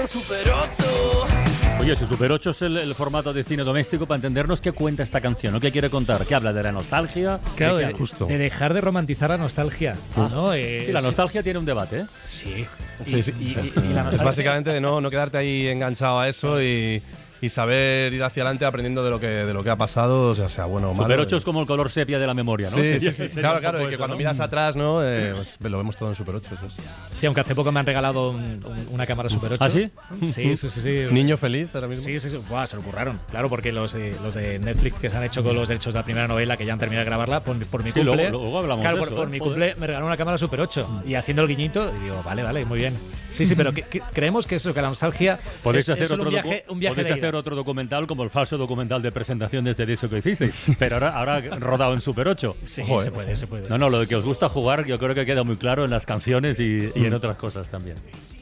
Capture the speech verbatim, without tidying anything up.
Super ocho. Oye, si Super ocho es el, el formato de cine doméstico, para entendernos, ¿qué cuenta esta canción? ¿No? ¿Qué quiere contar? ¿Qué habla de la nostalgia? Claro, ¿De, de, qué- justo. de dejar de romantizar la nostalgia, Ah. ¿no? Eh, Sí, la nostalgia tiene un debate, ¿eh? Sí. Sí, sí. Y, y- y la Es nostalgia- básicamente de no, no quedarte ahí enganchado a eso y, y saber ir hacia adelante aprendiendo de lo que, de lo que ha pasado, o sea, sea bueno o malo. Super ocho es como el color sepia de la memoria, ¿no? Sí, Sería- sí, sí. sería Claro, un claro, poco y que eso, cuando ¿no? miras atrás, ¿no? Eh, pues lo vemos todo en Super ocho. Eso es. Sí, aunque hace poco me han regalado un- un- una cámara Super ocho. ¿Ah, sí? Sí, sí, sí. sí. Niño feliz ahora mismo. Sí, sí, sí. Buah, se lo curraron. Claro, porque los, eh, los de Netflix que se han hecho con los derechos de la primera novela, que ya han terminado de grabarla, por, mi- por mi Sí, cumple. luego- luego hablamos claro, de por, eso, por ¿eh? mi Joder. cumple me regalaron una cámara Super ocho. Y haciendo el guiñito, y digo, vale, vale, muy bien. Sí, sí, pero que- que creemos que eso, que la nostalgia. Podéis es, hacer es solo otro un viaje, docu- un viaje podéis de ida. hacer otro documental como el falso documental de presentación de este disco que hicisteis, pero ahora, ahora rodado en Super ocho. Sí, Joder. se puede, se puede. No, no, lo de que os gusta jugar yo creo que queda muy claro en las canciones y, y en otras cosas también.